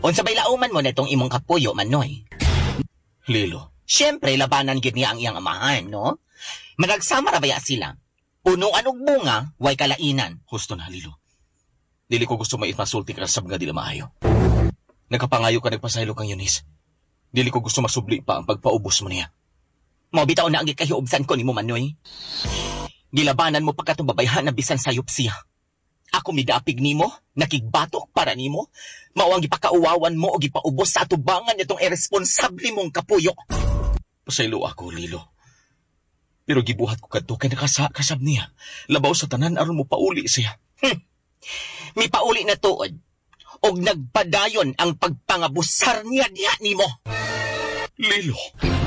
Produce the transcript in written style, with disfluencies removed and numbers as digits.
Unsa bay lauman mo na itong imong kapuyo, Manoy? Lilo. Siyempre, labanan gid niya ang iyang amahan, no? Managsama ra baya sila. Punuan og bunga, way kalainan. Husto na, Lilo. Dili ko gusto maipasulti ka sab nga dili maayo. Nagkapangayo ka nagpasaylo kang Eunice. Dili ko gusto masubli pa ang pagpaubos mo niya. Mao bitaw na ang gikahiubsan ko nimo, Manoy. Gilabanan mo pa katong babayhan na bisan sayop siya. Ako midapig nimo, nakigbatok para nimo, mao ang gipakauwawan mo o gipaubos sa atubangan nitong irresponsable mong kapuyo. Pasaylo ako, Lilo. Pero gibuhat ko kadto kay nakasab niya. Labaw sa tanan aron mo pauli siya. Mi pauli na tuod. Og nagpadayon ang pagpangabusar niya diha nimo. Lilo.